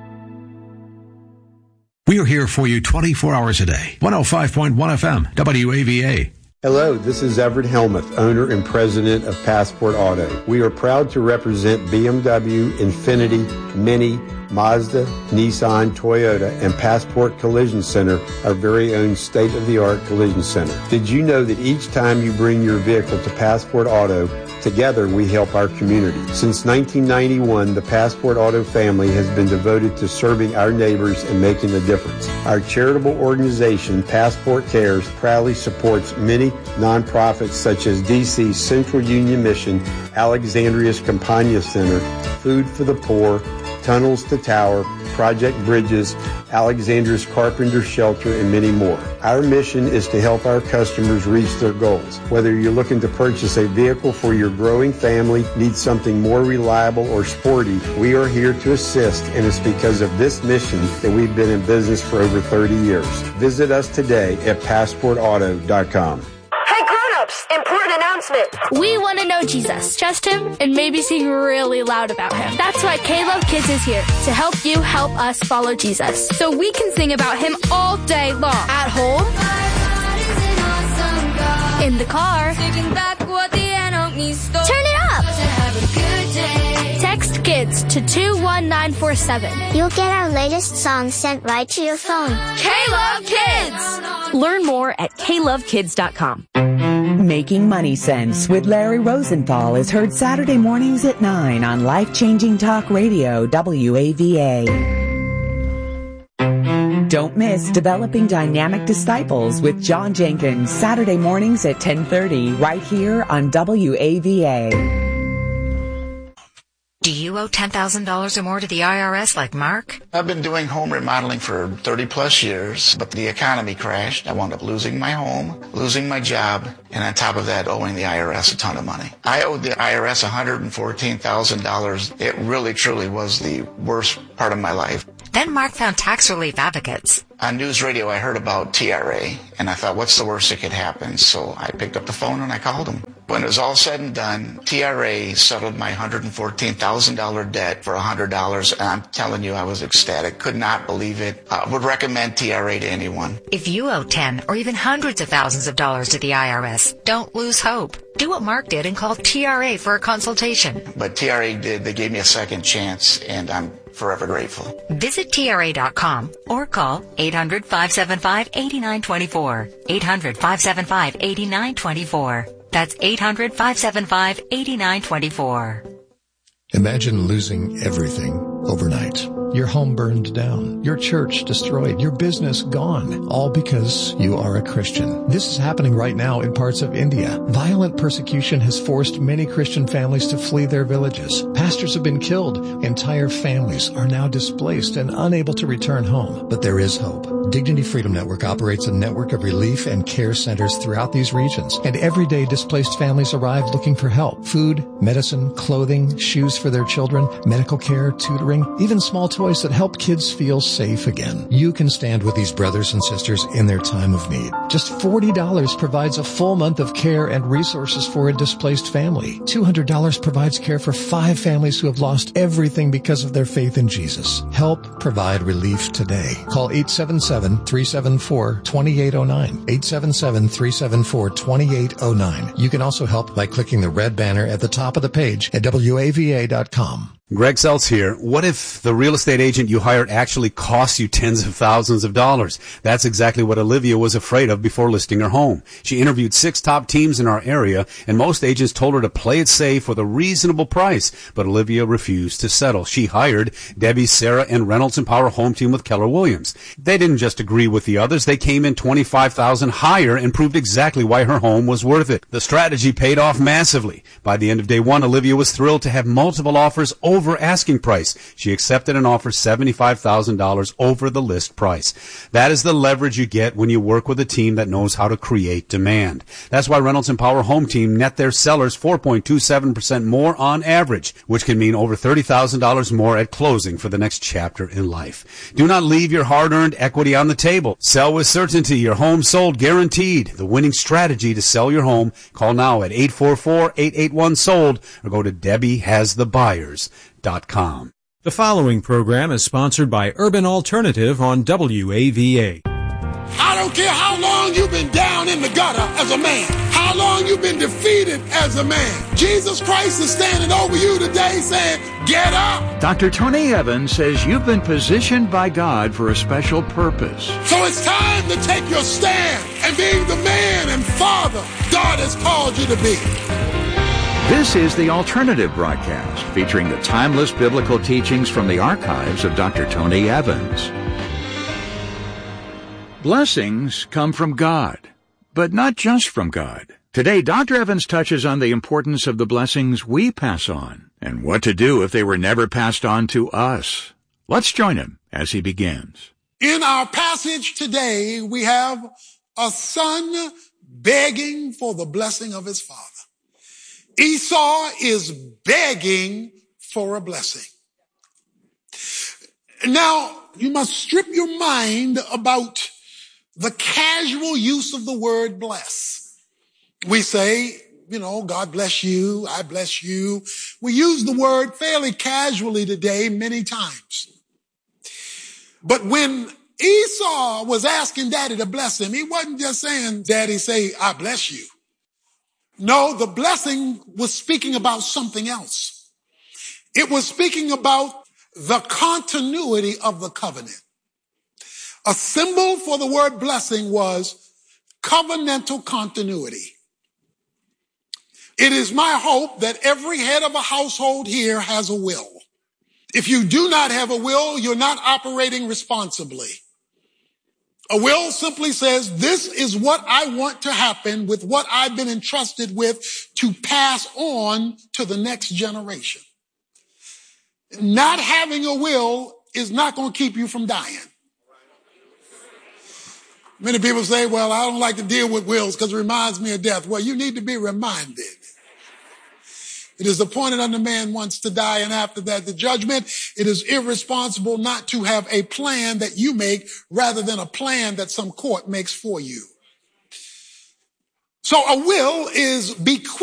We are here for you twenty-four hours a day. one oh five point one F M, W A V A. Hello, this is Everett Helmuth, owner and president of Passport Auto. We are proud to represent B M W, Infiniti, Mini, Mazda, Nissan, Toyota, and Passport Collision Center, our very own state-of-the-art collision center. Did you know that each time you bring your vehicle to Passport Auto, together we help our community? Since nineteen ninety-one, the Passport Auto family has been devoted to serving our neighbors and making a difference. Our charitable organization, Passport Cares, proudly supports many nonprofits such as D C's Central Union Mission, Alexandria's Campagna Center, Food for the Poor, Tunnels to Tower, Project Bridges, Alexander's Carpenter Shelter, and many more. Our mission is to help our customers reach their goals. Whether you're looking to purchase a vehicle for your growing family, need something more reliable or sporty, we are here to assist, and it's because of this mission that we've been in business for over thirty years. Visit us today at passport auto dot com. Hey grown-ups, important important announcement. We want to know Jesus, trust him, and maybe sing really loud about him. That's why K-Love Kids is here, to help you help us follow Jesus. So we can sing about him all day long. At home, in the car, turn it up. Text KIDS to two one nine four seven. You'll get our latest songs sent right to your phone. K-Love Kids! Learn more at K love kids dot com. Making Money Sense with Larry Rosenthal is heard Saturday mornings at nine on Life-Changing Talk Radio, W A V A. Don't miss Developing Dynamic Disciples with John Jenkins, Saturday mornings at ten thirty, right here on W A V A. Do you owe ten thousand dollars or more to the I R S like Mark? I've been doing home remodeling for thirty plus years, but the economy crashed. I wound up losing my home, losing my job, and on top of that, owing the I R S a ton of money. I owed the I R S one hundred fourteen thousand dollars. It really, truly was the worst part of my life. Then Mark found Tax Relief Advocates. On news radio, I heard about T R A, and I thought, what's the worst that could happen? So I picked up the phone and I called them. When it was all said and done, T R A settled my one hundred fourteen thousand dollars debt for one hundred dollars, and I'm telling you, I was ecstatic. Could not believe it. I would recommend T R A to anyone. If you owe ten or even hundreds of thousands of dollars to the I R S, don't lose hope. Do what Mark did and call T R A for a consultation. But T R A did. They gave me a second chance, and I'm forever grateful. Visit T R A dot com or call eight hundred, five seven five, eight nine two four. eight hundred, five seven five, eight nine two four. That's eight hundred, five seven five, eight nine two four. Imagine losing everything overnight. Your home burned down, your church destroyed, your business gone, all because you are a Christian. This is happening right now in parts of India. Violent persecution has forced many Christian families to flee their villages. Pastors have been killed. Entire families are now displaced and unable to return home. But there is hope. Dignity Freedom Network operates a network of relief and care centers throughout these regions. And every day displaced families arrive looking for help. Food, medicine, clothing, shoes for their children, medical care, tutoring, even small toys that help kids feel safe again. You can stand with these brothers and sisters in their time of need. Just forty dollars provides a full month of care and resources for a displaced family. two hundred dollars provides care for five families who have lost everything because of their faith in Jesus. Help provide relief today. Call eight seven seven, three seven four, two eight zero nine. eight seven seven, three seven four, two eight zero nine. You can also help by clicking the red banner at the top of the page at W A V A dot com. Greg Seltz here. What if the real estate agent you hired actually costs you tens of thousands of dollars? That's exactly what Olivia was afraid of before listing her home. She interviewed six top teams in our area, and most agents told her to play it safe with a reasonable price, but Olivia refused to settle. She hired Debbie, Sarah, and Reynolds and Power Home Team with Keller Williams. They didn't just agree with the others. They came in twenty-five thousand dollars higher and proved exactly why her home was worth it. The strategy paid off massively. By the end of day one, Olivia was thrilled to have multiple offers over over asking price. She accepted an offer seventy-five thousand dollars over the list price. That is the leverage you get when you work with a team that knows how to create demand. That's why Reynolds and Power Home Team net their sellers four point two seven percent more on average, which can mean over thirty thousand dollars more at closing for the next chapter in life. Do not leave your hard-earned equity on the table. Sell with certainty. Your home sold guaranteed. The winning strategy to sell your home. Call now at eight four four, eight eight one, sold or go to Debbie Has The Buyers dot com. The following program is sponsored by Urban Alternative on W A V A. I don't care how long you've been down in the gutter as a man, how long you've been defeated as a man. Jesus Christ is standing over you today saying, get up. Doctor Tony Evans says you've been positioned by God for a special purpose. So it's time to take your stand and being the man and father God has called you to be. This is the Alternative Broadcast, featuring the timeless biblical teachings from the archives of Doctor Tony Evans. Blessings come from God, but not just from God. Today, Doctor Evans touches on the importance of the blessings we pass on, and what to do if they were never passed on to us. Let's join him as he begins. In our passage today, we have a son begging for the blessing of his father. Esau is begging for a blessing. Now, you must strip your mind about the casual use of the word bless. We say, you know, God bless you, I bless you. We use the word fairly casually today many times. But when Esau was asking Daddy to bless him, he wasn't just saying, Daddy, say, I bless you. No, the blessing was speaking about something else. It was speaking about the continuity of the covenant. A symbol for the word blessing was covenantal continuity. It is my hope that every head of a household here has a will. If you do not have a will, you're not operating responsibly. A will simply says, this is what I want to happen with what I've been entrusted with to pass on to the next generation. Not having a will is not going to keep you from dying. Many people say, well, I don't like to deal with wills because it reminds me of death. Well, you need to be reminded. It is appointed unto man once to die, and after that the judgment. It is irresponsible not to have a plan that you make rather than a plan that some court makes for you. So a will is bequeathed